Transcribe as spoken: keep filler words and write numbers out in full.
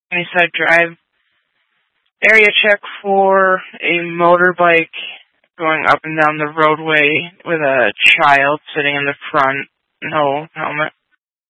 Sunnyside Drive. Area check for a motorbike going up and down the roadway with a child sitting in the front. No helmet.